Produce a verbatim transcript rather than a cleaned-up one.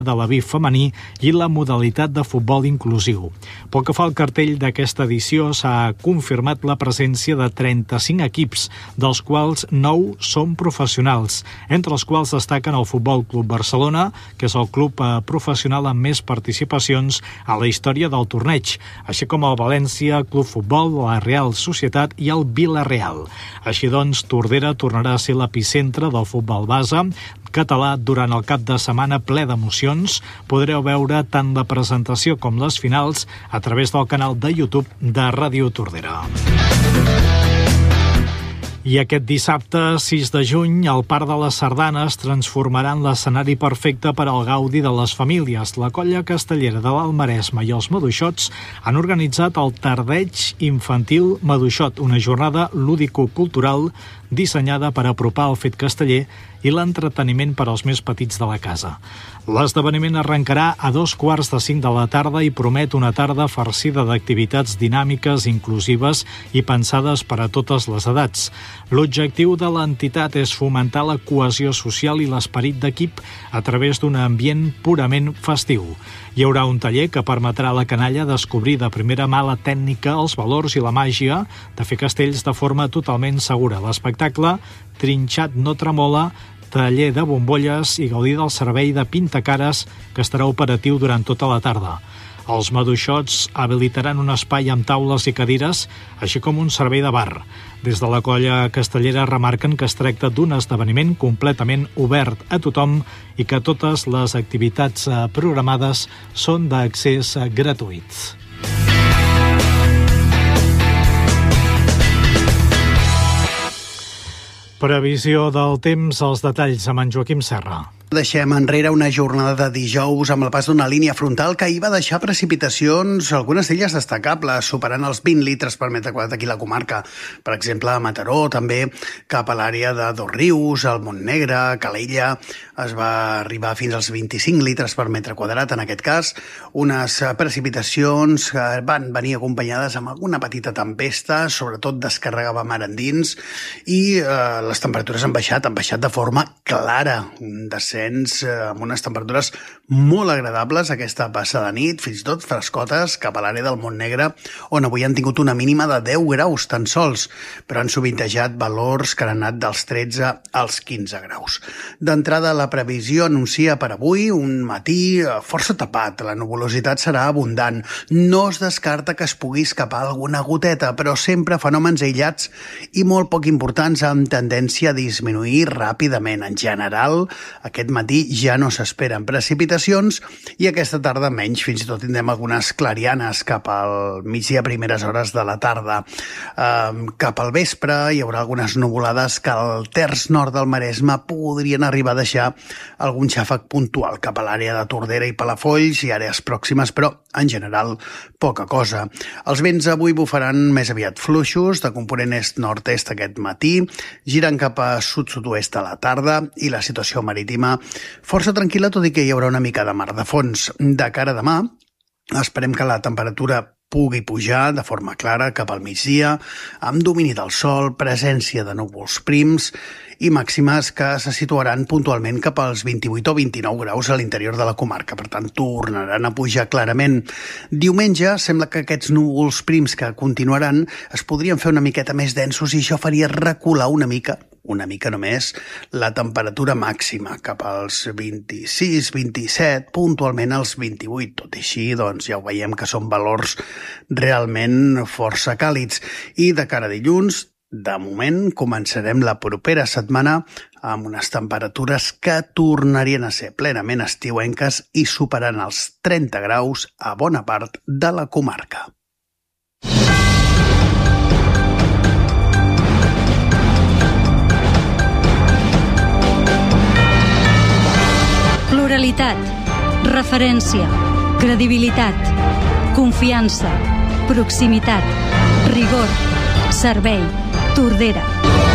de l'A V I femení i la modalitat de futbol inclusiu. Pel que fa al cartell d'aquesta edició, s'ha confirmat la presència de trenta-cinc equips, dels quals nou són professionals, entre els quals destaquen el Futbol Club Barcelona, que és el club professional amb més participacions a la història del torneig, així com el València Club Futbol, la Real Societat i el Vila-real. Així doncs, Tordera tornarà a ser l'epicentre del futbol base català durant el cap de setmana ple d'emocions. Podreu veure tant la presentació com les finals a través del canal de YouTube de Ràdio Tordera. I aquest dissabte, sis de juny, el Parc de les Sardanes transformarà en l'escenari perfecte per al gaudi de les famílies. La colla castellera de l'Alt Maresme i els Maduixots han organitzat el Tardeig Infantil Maduixot, una jornada lúdico-cultural dissenyada per apropar el fet casteller i l'entreteniment per als més petits de la casa. L'esdeveniment arrencarà a dos quarts de cinc de la tarda i promet una tarda farcida d'activitats dinàmiques, inclusives i pensades per a totes les edats. L'objectiu de l'entitat és fomentar la cohesió social i l'esperit d'equip a través d'un ambient purament festiu. Hi haurà un taller que permetrà a la canalla descobrir de primera mà la tècnica, els valors i la màgia de fer castells de forma totalment segura. L'espectacle Trinxat no tremola, taller de bombolles i gaudir del servei de pintacares que estarà operatiu durant tota la tarda. Els Maduixots habilitaran un espai amb taules i cadires, així com un servei de bar. Des de la colla castellera remarquen que es tracta d'un esdeveniment completament obert a tothom i que totes les activitats programades són d'accés gratuït. Previsió del temps, els detalls amb en Joaquim Serra. Deixem enrere una jornada de dijous amb el pas d'una línia frontal que ahir va deixar precipitacions, algunes d'elles destacables, superant els vint litres per metre quadrat aquí a la comarca. Per exemple, a Mataró, també cap a l'àrea de Dosrius, al Montnegre, Calella, es va arribar fins als vint-i-cinc litres per metre quadrat, en aquest cas. Unes precipitacions que van venir acompanyades amb alguna petita tempesta, sobretot descarregava mar endins, i eh, les temperatures han baixat, han baixat de forma clara, un descens amb unes temperatures molt agradables aquesta passada nit, fins i tot frescotes cap a l'àrea del Montnegre, on avui han tingut una mínima de deu graus tan sols, però han sovintejat valors que han anat dels tretze als quinze graus. D'entrada, la previsió anuncia per avui un matí força tapat, la nuvolositat serà abundant, no es descarta que es pugui escapar alguna goteta, però sempre fenòmens aïllats i molt poc importants amb tendència a disminuir ràpidament. En general, aquest matí ja no s'esperen precipitacions i aquesta tarda menys, fins i tot tindrem algunes clarianes cap al migdia, primeres hores de la tarda. Eh, cap al vespre hi haurà algunes nuvolades que al terç nord del Maresme podrien arribar a deixar algun xàfec puntual cap a l'àrea de Tordera i Palafolls i àrees pròximes, però en general poca cosa. Els vents avui bufaran més aviat fluixos, de component est-nord-est aquest matí, giren cap a sud-sud-oest a la tarda i la situació marítima força tranquil·la, tot i que hi haurà una mica de mar de fons. De cara a demà, esperem que la temperatura pugui pujar de forma clara cap al migdia, amb domini del sol, presència de núvols prims i màximes que se situaran puntualment cap als vint-i-vuit o vint-i-nou graus a l'interior de la comarca. Per tant, tornaran a pujar clarament. Diumenge sembla que aquests núvols prims que continuaran es podrien fer una miqueta més densos i això faria recular una mica una mica només, la temperatura màxima cap als vint-i-sis, vint-i-set, puntualment als vint-i-vuit. Tot i així, doncs ja ho veiem que són valors realment força càlids. I de cara a dilluns, de moment, començarem la propera setmana amb unes temperatures que tornarien a ser plenament estiuenques i superant els trenta graus a bona part de la comarca. Pluralitat, referència, credibilitat, confiança, proximitat, rigor, servei, Tordera.